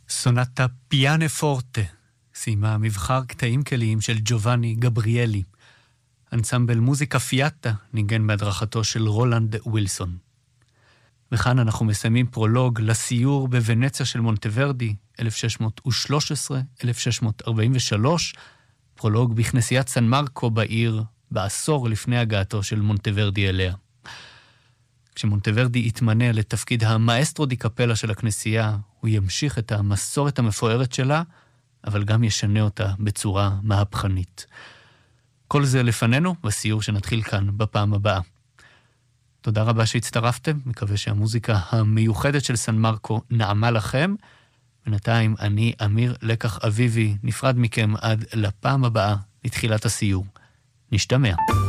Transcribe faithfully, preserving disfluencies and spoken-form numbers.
סונטה פיאנה פורטה סיימה מבחר קטעים כליים של ג'ובאני גבריאלי. אנסמבל מוזיקה פיאטה ניגן בהדרכתו של רולנד ווילסון. וכאן אנחנו מסיימים פרולוג לסיור בוונציה של מונטוורדי, אלף שש מאות ושלוש עשרה עד אלף שש מאות ארבעים ושלוש, פרולוג בכנסיית סן מרקו בעיר, בעשור לפני הגעתו של מונטוורדי אליה. כשמונטוורדי התמנה לתפקיד המאסטרו די קפלה של הכנסייה, הוא ימשיך את המסורת המפוארת שלה, אבל גם ישנה אותה בצורה מהפכנית. כל זה לפנינו בסיור שנתחיל כאן בפעם הבאה. תודה רבה שהצטרפתם, מקווה שהמוזיקה המיוחדת של סן מרקו נעמה לכם. בינתיים אני אמיר לקח אביבי, נפרד מכם עד לפעם הבאה, לתחילת הסיור. נשתמע.